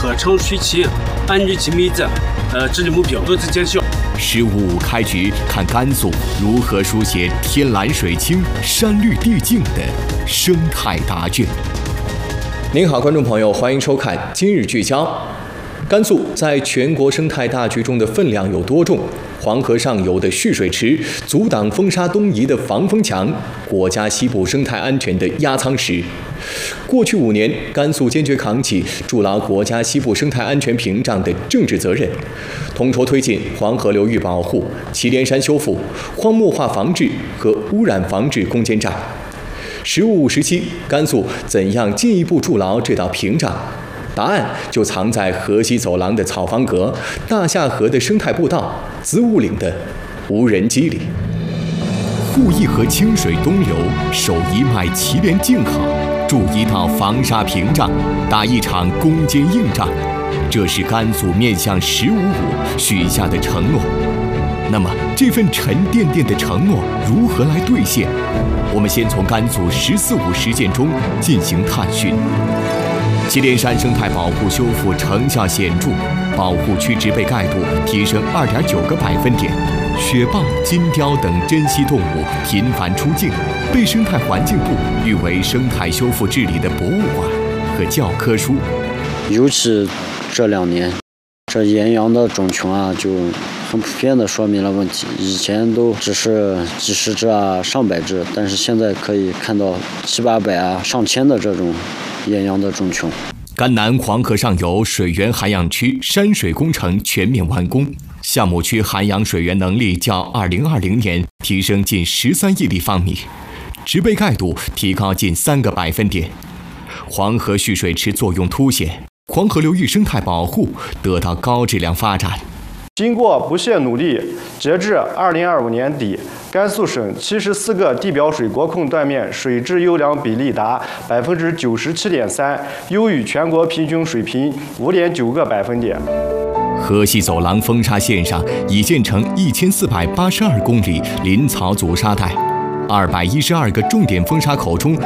可长水期、安全及民的治理目标多次见效。 15.5开局，看甘肃如何书写天蓝水清、山绿地净的生态答卷。您好，观众朋友，欢迎收看今日聚焦。甘肃在全国生态大局中的分量有多重？黄河上游的蓄水池阻挡风沙东移的防风墙，国家西部生态安全的压舱石。过去5年，甘肃坚决扛起筑牢国家西部生态安全屏障的政治责任，统筹推进黄河流域保护、祁连山修复、荒漠化防治和污染防治攻坚战。15.5时期，甘肃怎样进一步筑牢这道屏障？答案就藏在河西走廊的草房阁、大夏河的生态步道、子午岭的无人机里。护一河清水东流，守一脉祁连静好，筑一道防沙屏障，打一场攻坚硬仗，这是甘肃面向15.5许下的承诺。那么，这份沉甸甸的承诺如何来兑现？我们先从甘肃14.5实践中进行探寻。祁连山生态保护修复成效显著，保护区植被盖度提升2.9个百分点，雪豹、金雕等珍稀动物频繁出境，被生态环境部誉为生态修复治理的博物馆和教科书。 尤其这2年，这岩羊的种群就很普遍地说明了问题。以前都只是几十只上百只，但是现在可以看到700-800上千的这种岩羊的种群。 甘南黄河上游水源涵养区山水工程全面完工，项目区涵养水源能力较2020年提升近13亿立方米，植被盖度提高近3个百分点。黄河蓄水池作用凸显，黄河流域生态保护得到高质量发展。 经过不懈努力，截至2025年底，甘肃省74个地表水国控断面水质优良比例达97.3%，优于全国平均水平5.9个百分点。 河西走廊风沙线上已建成1482公里林草阻沙带，212个重点风沙口中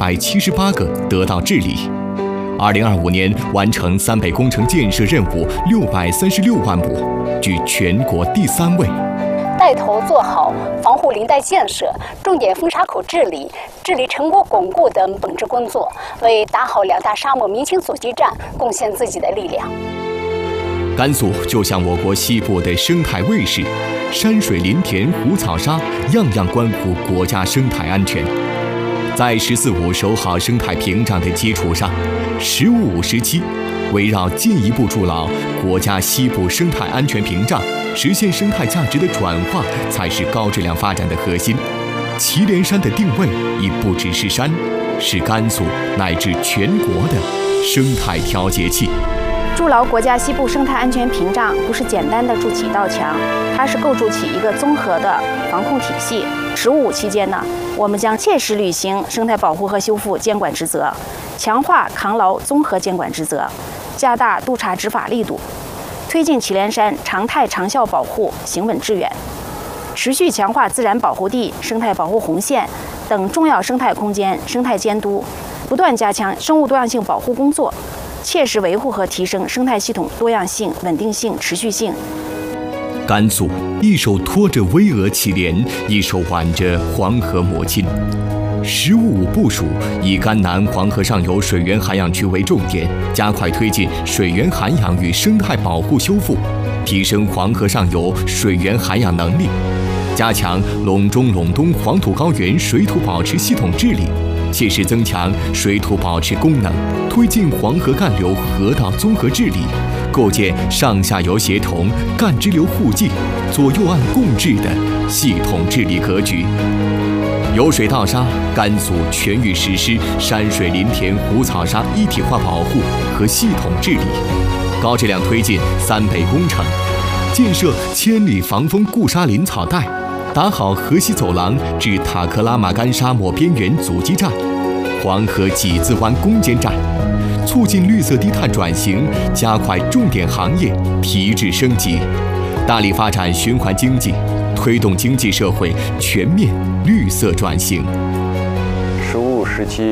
178个得到治理。2025年完成三北工程建设任务636万亩，居全国第3位。 带头做好防护林带建设、重点风沙口治理、治理成果巩固等本职工作，为打好2大沙漠民情阻击战贡献自己的力量。 甘肃就像我国西部的生态卫士，山水林田湖草沙，样样关乎国家生态安全。在14.5守好生态屏障的基础上，15.5时期围绕进一步筑牢国家西部生态安全屏障，实现生态价值的转化，才是高质量发展的核心。祁连山的定位已不只是山，是甘肃乃至全国的生态调节器。 筑牢国家西部生态安全屏障不是简单的筑起一道墙，它是构筑起一个综合的防控体系。15.5期间呢，我们将切实履行生态保护和修复监管职责，强化扛牢综合监管职责，加大督查执法力度，推进祁连山常态长效保护行稳致远，持续强化自然保护地、生态保护红线等重要生态空间生态监督，不断加强生物多样性保护工作，切实维护和提升生态系统多样性、稳定性、持续性。 甘肃一手托着巍峨祁连，一手挽着黄河母亲。15.5部署以甘南黄河上游水源涵养区为重点，加快推进水源涵养与生态保护修复，提升黄河上游水源涵养能力，加强陇中陇东黄土高原水土保持系统治理，切实增强水土保持功能，推进黄河干流河道综合治理，构建上下游协同、干支流互济、左右岸共治的系统治理格局。由水到沙，甘肃全域实施山水林田湖草沙一体化保护和系统治理，高质量推进三北工程，建设千里防风固沙林草带，打好河西走廊至塔克拉玛干沙漠边缘阻击战、黄河几字湾攻坚战，促进绿色低碳转型，加快重点行业提质升级，大力发展循环经济，推动经济社会全面绿色转型。 15.5时期，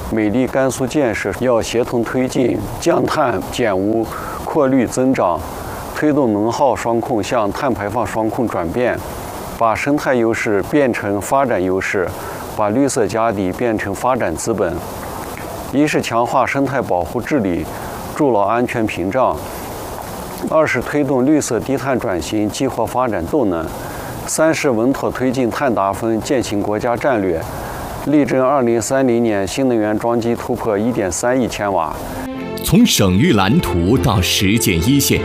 美丽甘肃建设要协同推进降碳减污、扩绿增长，推动能耗双控向碳排放双控转变，把生态优势变成发展优势，把绿色家底变成发展资本。一是强化生态保护治理，筑牢安全屏障；二是推动绿色低碳转型，激活发展动能；三是稳妥推进碳达峰，践行国家战略，力争2030年新能源装机突破1.3亿千瓦。 从省域蓝图到实践一线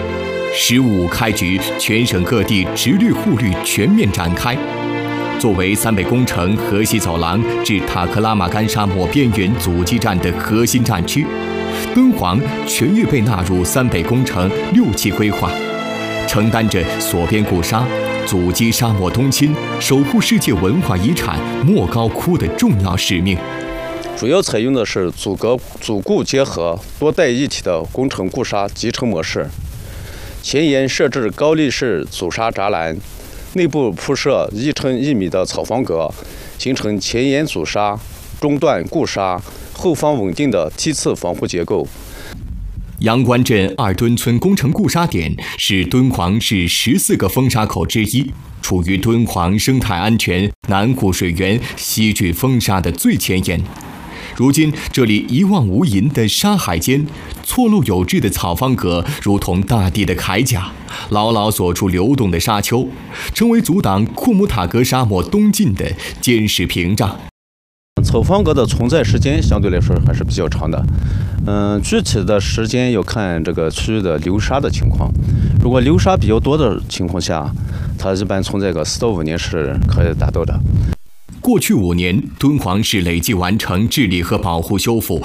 ，15开局，全省各地直绿护绿全面展开。作为三北工程河西走廊至塔克拉玛干沙漠边缘阻击战的核心战区，敦煌全域被纳入三北工程6期规划，承担着锁边固沙、阻击沙漠东侵、守护世界文化遗产莫高窟的重要使命。 主要采用的是阻隔、阻固结合、多代一体的工程固沙集成模式，前沿设置高力士阻沙栅栏，内部铺设1乘1米的草房格，形成前沿阻沙、中段固沙、后方稳定的梯次防护结构。 阳关镇2墩村工程固沙点是敦煌市14个风沙口之一，处于敦煌生态安全、南固水源、西拒风沙的最前沿。如今，这里一望无垠的沙海间，错落有致的草方格如同大地的铠甲，牢牢锁住流动的沙丘，成为阻挡库木塔格沙漠东进的坚实屏障。 草方格的存在时间相对来说还是比较长的，具体的时间要看这个区域的流沙的情况。如果流沙比较多的情况下，它一般存在个4到5年是可以达到的。 过去5年，敦煌市累计完成治理和保护修复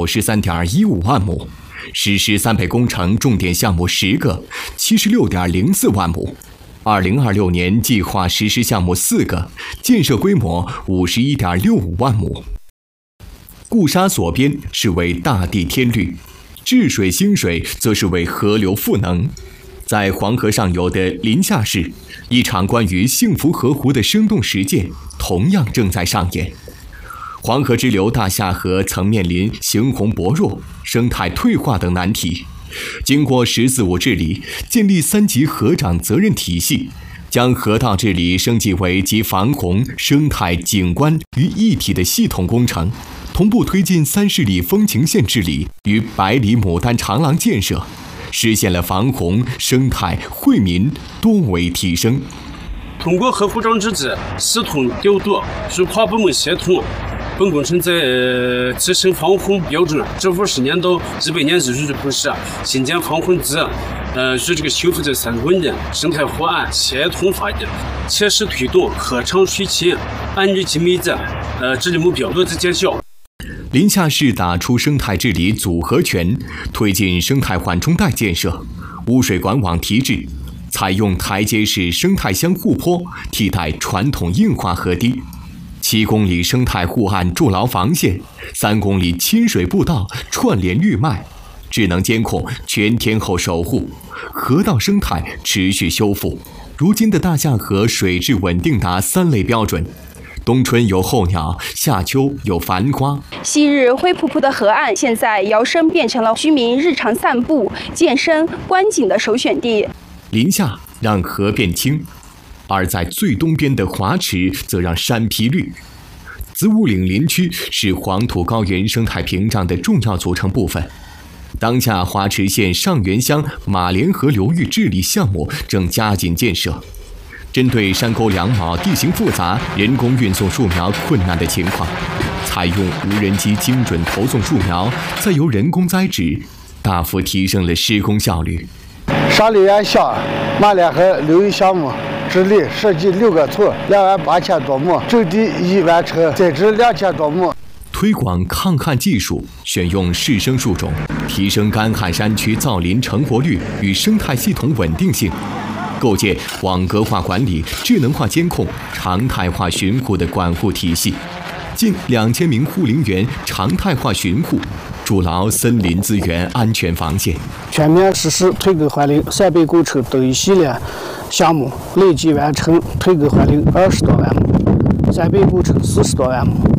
93.15万亩，实施三北工程重点项目10个，76.04万亩。2026年计划实施项目4个，建设规模51.65万亩。固沙锁边是为大地添绿，治水兴水则是为河流赋能。在黄河上游的临夏市，一场关于幸福河湖的生动实践同样正在上演。黄河支流大夏河曾面临形红薄弱、生态退化等难题。经过“14·5”治理，建立3级河长责任体系，将河道治理升级为集防洪、生态、景观于一体的系统工程，同步推进3市里风情线治理与百里牡丹长廊建设，实现了防洪、生态、惠民多维提升。 通过和护长之际系统调度与跨部门协同，本工程在提升防洪标准、支付10年到100年日预不时、新建防洪堤，与这个修复的3个稳定、生态护岸协同发展，切实推动河长水清、安全及密集治理目标落地见效。 临夏市打出生态治理组合拳，推进生态缓冲带建设，污水管网提质，采用台阶式生态箱护坡替代传统硬化河堤，7公里生态护岸筑牢防线，3公里亲水步道串联绿脉，智能监控全天候守护，河道生态持续修复。如今的大夏河水质稳定达3类标准。冬春有候鸟，夏秋有繁花。 昔日灰扑扑的河岸，现在摇身变成了居民日常散步、健身、观景的首选地。 临夏让河变清，而在最东边的华池则让山披绿。子午岭林区是黄土高原生态屏障的重要组成部分。当下华池县上元乡马连河流域治理项目正加紧建设。针对山沟两毛地形复杂、人工运送树苗困难的情况，采用无人机精准投送树苗，再由人工栽植，大幅提升了施工效率。 沙里源乡马连河流域项目治理设计6个村，28000多亩，种地已完成，栽植2000多亩。 推广抗旱技术，选用适生树种，提升干旱山区造林成活率与生态系统稳定性。构建网格化管理、智能化监控、常态化巡护的管护体系，近2000名护林员常态化巡护，筑牢森林资源安全防线。 全面实施退耕还林3倍工程等一系列项目，累计完成退耕还林20多万亩，3倍工程40多万亩，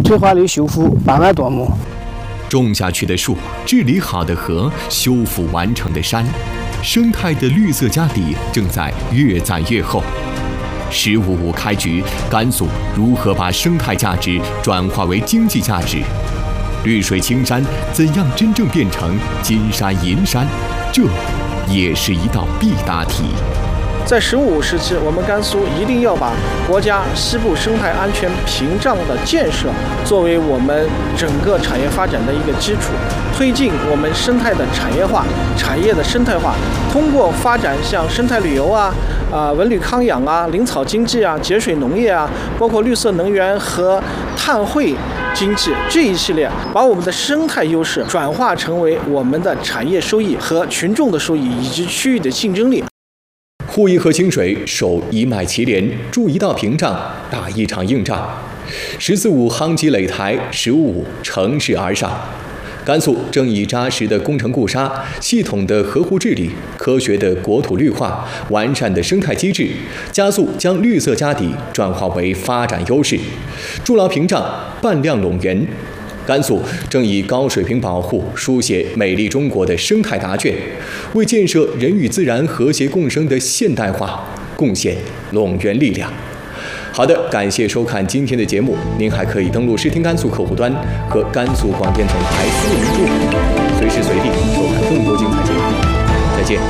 退化率修复8万多亩。 种下去的树，治理好的河，修复完成的山，生态的绿色家底正在越攒越厚。15.5开局，甘肃如何把生态价值转化为经济价值？绿水青山怎样真正变成金山银山？这也是一道必答题。 在15.5时期，我们甘肃一定要把国家西部生态安全屏障的建设作为我们整个产业发展的一个基础，推进我们生态的产业化、产业的生态化，通过发展像生态旅游文旅康养林草经济节水农业包括绿色能源和碳汇经济这一系列，把我们的生态优势转化成为我们的产业收益和群众的收益以及区域的竞争力。 护一河清水，守一脉祁连，筑一道屏障，打一场硬仗。14.5夯基垒台，15.5乘势而上。甘肃正以扎实的工程固沙、系统的河湖治理、科学的国土绿化、完善的生态机制，加速将绿色家底转化为发展优势，筑牢屏障，扮亮陇源。甘肃正以高水平保护书写美丽中国的生态答卷，为建设人与自然和谐共生的现代化贡献陇源力量。好的，感谢收看今天的节目，您还可以登录视听甘肃客户端和甘肃广电总台私人客户，随时随地收看更多精彩节目。再见。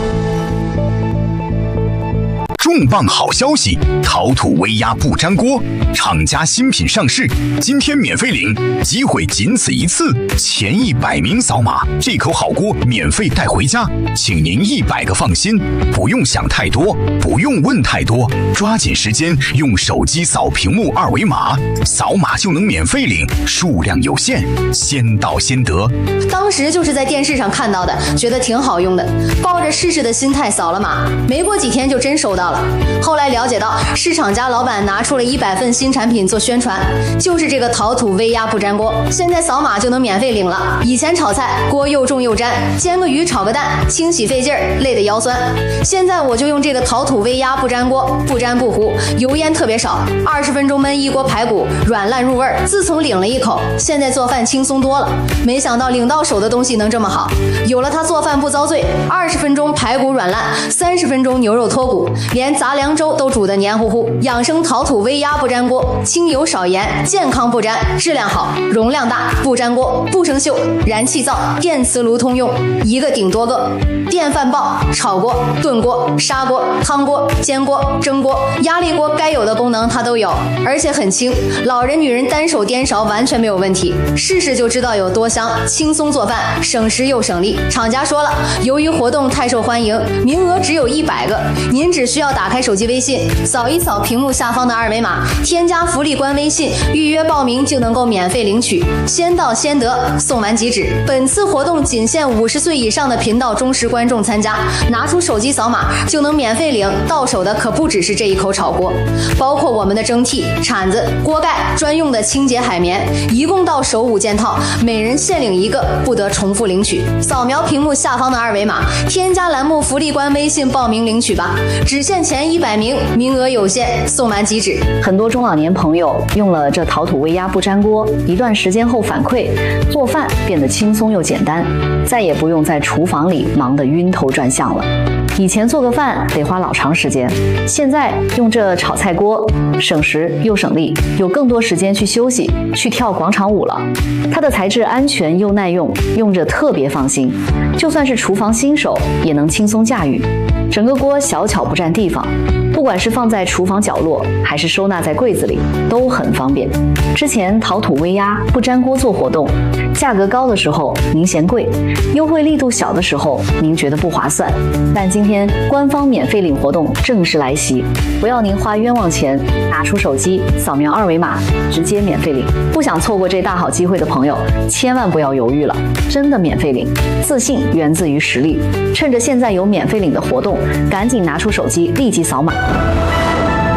重磅好消息！陶土微压不粘锅，厂家新品上市，今天免费领，机会仅此一次，前100名扫码，这口好锅免费带回家，请您100个放心，不用想太多，不用问太多，抓紧时间用手机扫屏幕2维码，扫码就能免费领，数量有限，先到先得。 当时就是在电视上看到的，觉得挺好用的，抱着试试的心态扫了码，没过几天就真收到了。后来了解到，市场家老板拿出了100份新产品做宣传，就是这个陶土微压不粘锅，现在扫码就能免费领了。以前炒菜锅又重又粘，煎个鱼炒个蛋清洗费劲儿，累得腰酸。现在我就用这个陶土微压不粘锅，不粘不糊，油烟特别少，20分钟焖一锅排骨，软烂入味儿。自从领了一口，现在做饭轻松多了。没想到领到手的东西能这么好，有了它做饭不遭罪，20分钟排骨软烂，30分钟牛肉脱骨，连杂粮粥都煮得黏糊糊。养生陶土微压不粘锅，清油少盐，健康不粘，质量好，容量大，不粘锅，不生锈，燃气灶、电磁炉通用，一个顶多个。电饭煲、炒锅、炖锅、砂锅、汤锅、煎锅、蒸锅、压力锅，该有的功能它都有，而且很轻，老人女人单手颠勺完全没有问题。试试就知道有多香，轻松做饭，省时又省力。厂家说了，由于活动太受欢迎，名额只有100个，您只需要打开手机微信，扫一扫屏幕下方的2维码，添加福利官微信，预约报名就能够免费领取，先到先得，送完即止。本次活动仅限50岁以上的频道忠实观众参加，拿出手机扫码就能免费领，到手的可不只是这一口炒锅，包括我们的蒸屉、铲子、锅盖、专用的清洁海绵，一共到手5件套，每人限领1个，不得重复领取。扫描屏幕下方的2维码，添加栏目福利官微信报名领取吧，只限前100名，名额有限，送完即止。 很多中老年朋友用了这陶土微压不粘锅，一段时间后反馈，做饭变得轻松又简单，再也不用在厨房里忙得晕头转向了。以前做个饭得花老长时间，现在用这炒菜锅，省时又省力，有更多时间去休息，去跳广场舞了。它的材质安全又耐用，用着特别放心，就算是厨房新手也能轻松驾驭。整个锅小巧不占地方，不管是放在厨房角落，还是收纳在柜子里，都很方便。之前陶土微压不粘锅做活动，价格高的时候您嫌贵，优惠力度小的时候您觉得不划算。但今天官方免费领活动正式来袭，不要您花冤枉钱，拿出手机扫描2维码，直接免费领。不想错过这大好机会的朋友，千万不要犹豫了，真的免费领。自信源自于实力，趁着现在有免费领的活动，赶紧拿出手机立即扫码。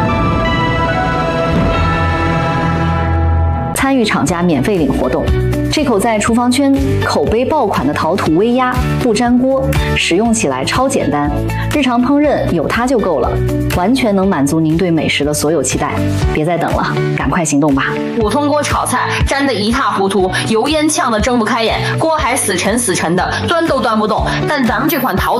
参与厂家免费领活动， 这口在厨房圈口碑爆款的陶土微压不粘锅，使用起来超简单，日常烹饪有它就够了，完全能满足您对美食的所有期待。别再等了，赶快行动吧！ 普通锅炒菜粘得一塌糊涂，油烟呛得睁不开眼，锅还死沉的，端都端不动。但咱们这款陶